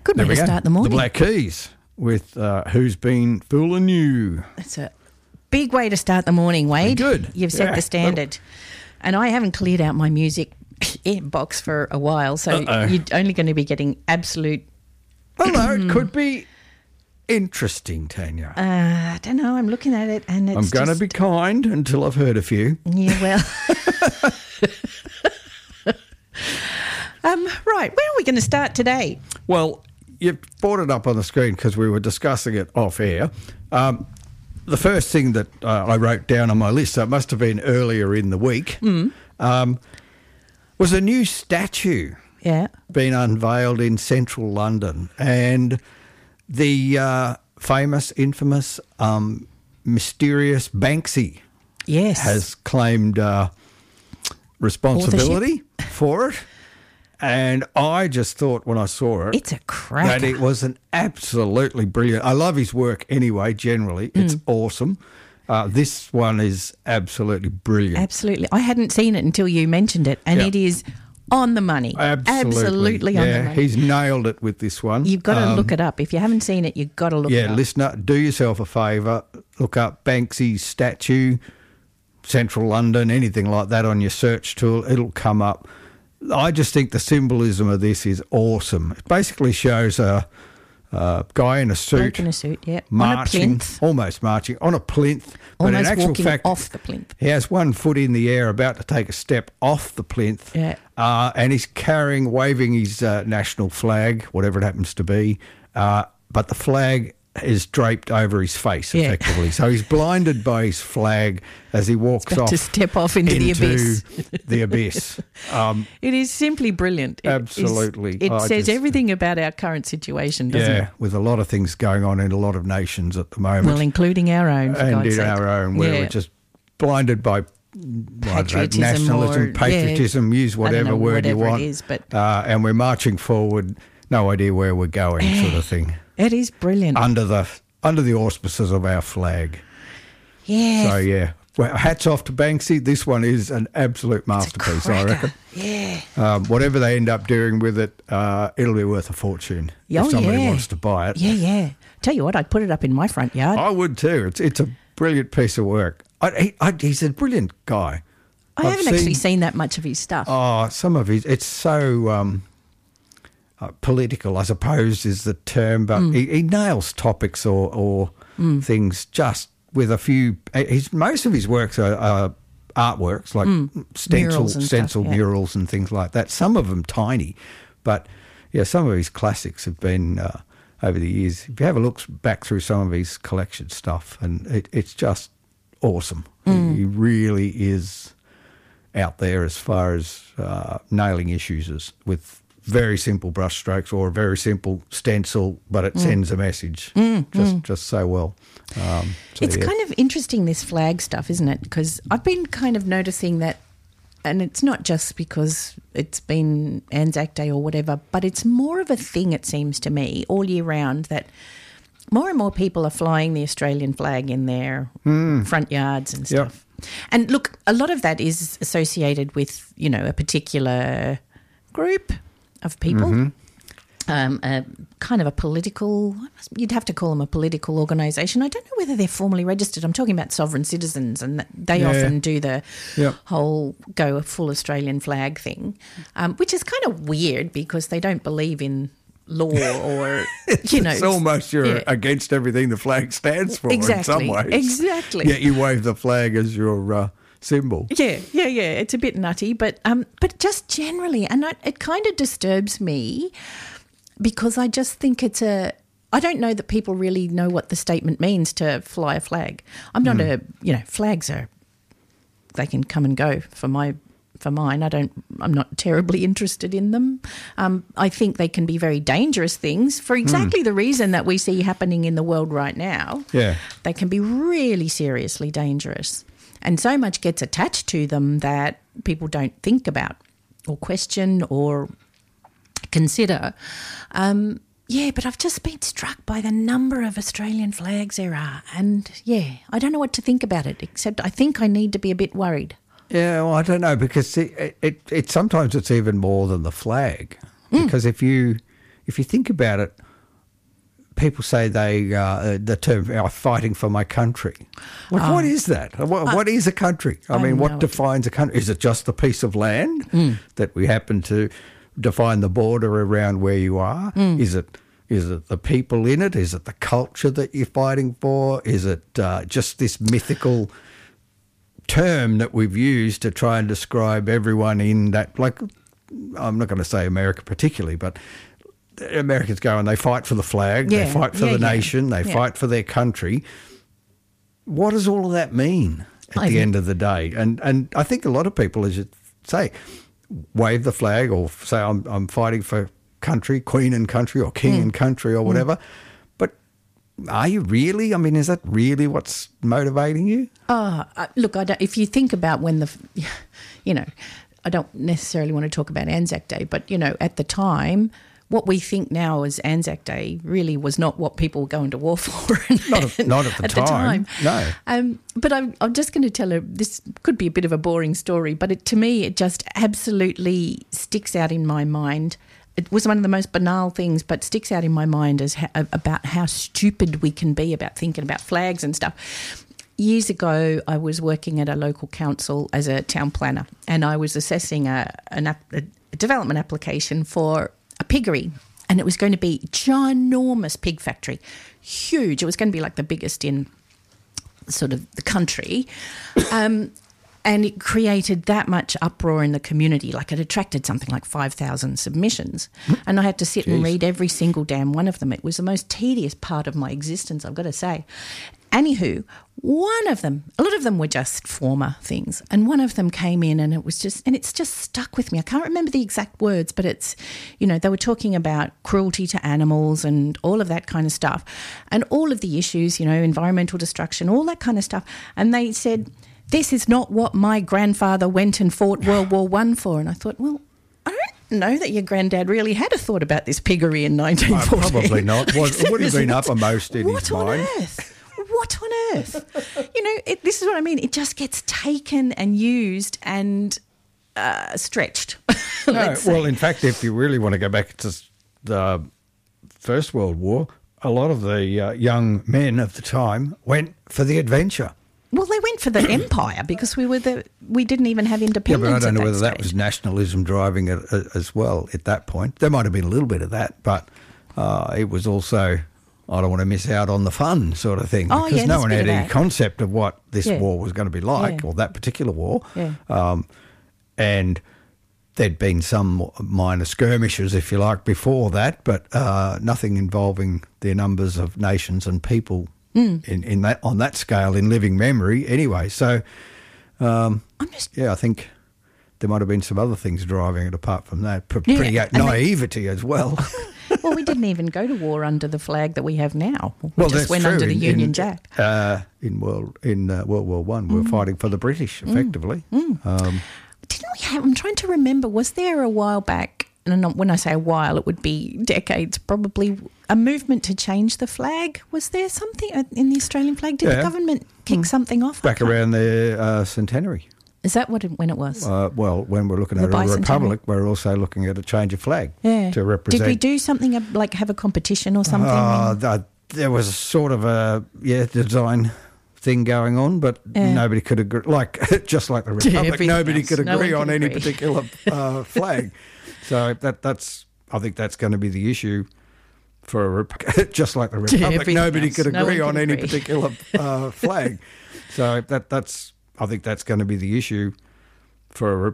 Good way to start the morning. The Black Keys with Who's Been Fooling You. That's a big way to start the morning, Wade. Good. You've set the standard. And I haven't cleared out my music box for a while, so you're only going to be getting absolute... Well, no, it could be interesting, Tanya. I don't know. I'm looking at it and it's I'm going to be kind until I've heard a few. Yeah, well... Right, where are we going to start today? Well, you brought it up on the screen because we were discussing it off air. The first thing that I wrote down on my list, so it must have been earlier in the week, was a new statue being unveiled in central London. And the famous, infamous, mysterious Banksy has claimed responsibility for it. And I just thought when I saw it... It's a cracker. That it was an absolutely brilliant... I love his work anyway, generally. It's awesome. This one is absolutely brilliant. Absolutely. I hadn't seen it until you mentioned it, and it is on the money. Absolutely on the money. He's nailed it with this one. You've got to look it up. If you haven't seen it, you've got to look it up. Yeah, listener, do yourself a favour. Look up Banksy's statue, Central London, anything like that on your search tool. It'll come up. I just think the symbolism of this is awesome. It basically shows a guy in a suit. Bloke in a suit, marching, on a plinth. Almost marching, on a plinth. Almost but in actual walking fact, off the plinth. He has one foot in the air about to take a step off the plinth. Yeah. And he's waving his national flag, whatever it happens to be. But the flag is draped over his face, effectively. So he's blinded by his flag as he walks off to step off into the abyss. The abyss. It is simply brilliant. Absolutely. It says everything about our current situation, doesn't it? Yeah, with a lot of things going on in a lot of nations at the moment. Well, including our own, for and God's in sake. our own, where we're just blinded by patriotism, nationalism, patriotism, use whatever word you want. It is, but and we're marching forward, no idea where we're going, sort of thing. It is brilliant. Under the auspices of our flag. Yeah. So, yeah. Well, hats off to Banksy. This one is an absolute masterpiece, I reckon. Yeah. Whatever they end up doing with it, it'll be worth a fortune if somebody wants to buy it. Yeah, yeah. Tell you what, I'd put it up in my front yard. I would too. It's a brilliant piece of work. He's a brilliant guy. I haven't actually seen that much of his stuff. Oh, some of his... It's so... political, I suppose, is the term, but he nails topics or things just with a few. Most of his works are artworks, like stencil murals and things like that. Some of them tiny, but some of his classics have been over the years. If you have a look back through some of his collection stuff, and it's just awesome. He really is out there as far as nailing issues with very simple brushstrokes or a very simple stencil, but it sends a message just so well. It's kind of interesting, this flag stuff, isn't it? Because I've been kind of noticing that, and it's not just because it's been Anzac Day or whatever, but it's more of a thing, it seems to me, all year round, that more and more people are flying the Australian flag in their front yards and stuff. Yep. And look, a lot of that is associated with, a particular group of people, kind of a political, you'd have to call them a political organisation. I don't know whether they're formally registered. I'm talking about Sovereign Citizens, and they often do the whole go a full Australian flag thing, which is kind of weird because they don't believe in law or, It's almost you're against everything the flag stands for in some ways. Exactly. Yet you wave the flag as your... symbol. Yeah. It's a bit nutty, but just generally, and it kind of disturbs me because I just think I don't know that people really know what the statement means to fly a flag. I'm not flags they can come and go for mine. I'm not terribly interested in them. I think they can be very dangerous things for exactly the reason that we see happening in the world right now. Yeah. They can be really seriously dangerous. And so much gets attached to them that people don't think about or question or consider. But I've just been struck by the number of Australian flags there are. And, I don't know what to think about it, except I think I need to be a bit worried. Yeah, well, I don't know, because it sometimes it's even more than the flag. Because if you if you think about it, people say the term fighting for my country. Like, what is that? What is a country? I mean, what defines a country? Is it just a piece of land that we happen to define the border around where you are? Is it the people in it? Is it the culture that you're fighting for? Is it just this mythical term that we've used to try and describe everyone in that? Like, I'm not going to say America particularly, but Americans go and they fight for the flag, they fight for the nation, they fight for their country. What does all of that mean at the end of the day? And I think a lot of people, as you say, wave the flag or say I'm fighting for country, queen and country, or king and country, or whatever. But are you really? I mean, is that really what's motivating you? Look, if you think about when I don't necessarily want to talk about Anzac Day, but, at the time, what we think now as Anzac Day really was not what people were going to war for. Not at the time. No. But I'm just going to tell this could be a bit of a boring story, but to me it just absolutely sticks out in my mind. It was one of the most banal things, but sticks out in my mind as about how stupid we can be about thinking about flags and stuff. Years ago, I was working at a local council as a town planner, and I was assessing a development application for a piggery, and it was going to be ginormous pig factory, huge. It was going to be like the biggest in sort of the country, and it created that much uproar in the community. Like, it attracted something like 5,000 submissions, and I had to sit and read every single damn one of them. It was the most tedious part of my existence, I've got to say. Anywho, one of them, a lot of them were just former things, and one of them came in and it's just stuck with me. I can't remember the exact words, but it's, they were talking about cruelty to animals and all of that kind of stuff, and all of the issues, environmental destruction, all that kind of stuff. And they said, this is not what my grandfather went and fought World War I for. And I thought, well, I don't know that your granddad really had a thought about this piggery in 1914. Probably not. It would have been uppermost in his mind. What on earth? This is what I mean. It just gets taken and used and stretched. Well, in fact, if you really want to go back to the First World War, a lot of the young men of the time went for the adventure. Well, they went for the empire because we didn't even have independence. Yeah, but I don't know whether stage. that was nationalism driving it as well at that point. There might have been a little bit of that, but it was also, I don't want to miss out on the fun sort of thing, because no one had any concept of what this war was going to be like, or that particular war. Yeah. And there'd been some minor skirmishes, if you like, before that, but nothing involving the numbers of nations and people in that, on that scale, in living memory anyway. So, I think there might have been some other things driving it apart from that. Pretty naivety as well. Well, we didn't even go to war under the flag that we have now. We just went under the Union Jack. In World War One, we were fighting for the British, effectively. Didn't we have? I'm trying to remember. Was there a while back? And when I say a while, it would be decades, probably, a movement to change the flag. Was there something in the Australian flag? Did the government kick something off? Back around the centenary. Is that when it was? Well, when we're looking at a republic, we're also looking at a change of flag to represent. Did we do something like have a competition or something? There was sort of a design thing going on, but nobody could agree. Just like the republic, nobody could agree on any particular flag. So I think that's going to be the issue for just like the republic, nobody could agree on any particular flag. So I think that's going to be the issue for